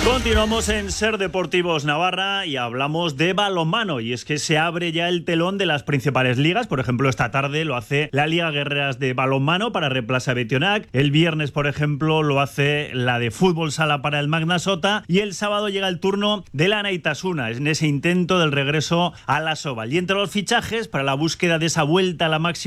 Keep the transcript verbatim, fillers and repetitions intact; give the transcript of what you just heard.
Continuamos en Ser Deportivos Navarra y hablamos de balonmano, y es que se abre ya el telón de las principales ligas. Por ejemplo, esta tarde lo hace la Liga Guerreras de balonmano para Replaza Betionac, el viernes, por ejemplo, lo hace la de fútbol sala para el Magna Sota, y el sábado llega el turno de la Naitasuna, en ese intento del regreso a la Soval. Y entre los fichajes para la búsqueda de esa vuelta a la máxima